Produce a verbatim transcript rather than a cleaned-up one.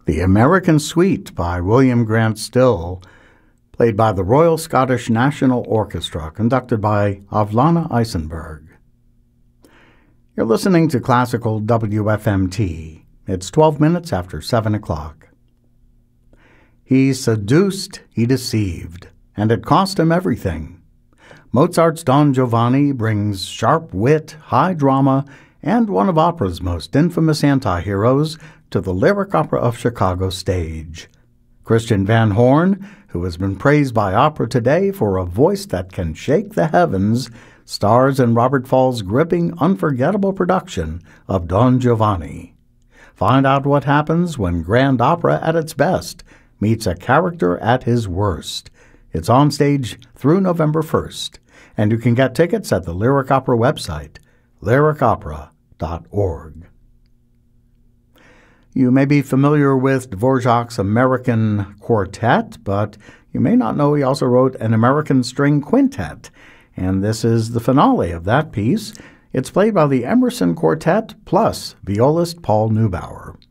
The American Suite by William Grant Still, played by the Royal Scottish National Orchestra, conducted by Avlana Eisenberg. You're listening to Classical W F M T. It's twelve minutes after seven o'clock. He seduced, he deceived, and it cost him everything. Mozart's Don Giovanni brings sharp wit, high drama, and one of opera's most infamous anti-heroes to the Lyric Opera of Chicago stage. Christian Van Horn, who has been praised by Opera Today for a voice that can shake the heavens, stars in Robert Fall's gripping, unforgettable production of Don Giovanni. Find out what happens when grand opera at its best meets a character at his worst. It's on stage through November first, and you can get tickets at the Lyric Opera website, lyric opera dot org. You may be familiar with Dvorak's American Quartet, but you may not know he also wrote an American String Quintet, and this is the finale of that piece. It's played by the Emerson Quartet plus violist Paul Neubauer.